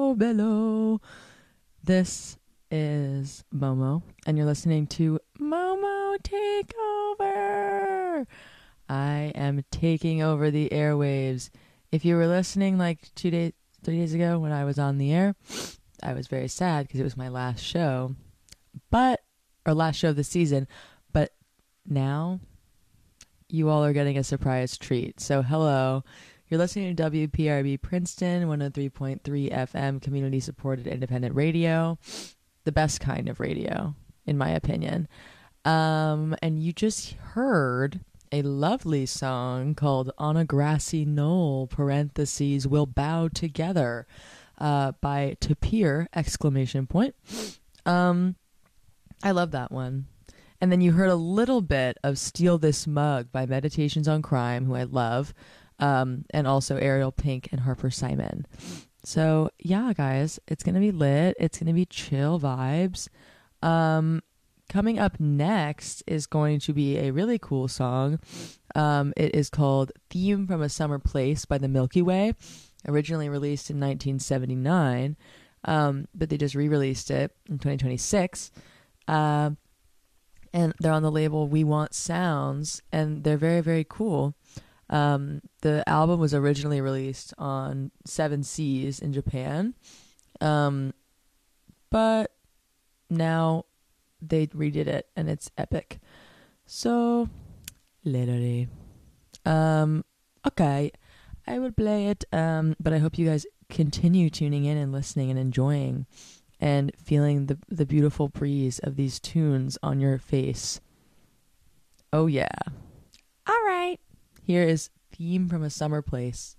bello. This is Momo, and you're listening to Momo Takeover. I am taking over the airwaves. If you were listening like 3 days ago when I was on the air, I was very sad because it was my last show, or last show of the season. But now you all are getting a surprise treat. So hello. You're listening to WPRB Princeton 103.3 FM, community supported independent radio, the best kind of radio, in my opinion. And you just heard a lovely song called On a Grassy Knoll, parentheses, We'll Bow Together, by Tapir, exclamation point. I love that one. And then you heard a little bit of Steal This Mug by Meditations on Crime, who I love. And also Ariel Pink and Harper Simon. So yeah, guys, it's gonna be lit. It's gonna be chill vibes. Coming up next is going to be a really cool song. It is called Theme from a Summer Place by the Milky Way, originally released in 1979, but they just re-released it in 2026. And they're on the label We Want Sounds, and they're very, very cool. The album was originally released on Seven Seas in Japan, but now they redid it and it's epic. So, literally, okay, I will play it, but I hope you guys continue tuning in and listening and enjoying and feeling the beautiful breeze of these tunes on your face. Oh yeah. All right. Here is Theme from a Summer Place.